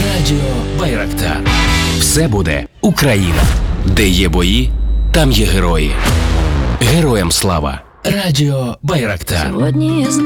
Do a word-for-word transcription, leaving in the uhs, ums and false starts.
Радіо Байрактар. Все буде Україна. Де є бої, там є герої. Героям слава. Радіо Байрактар. Сьогодні я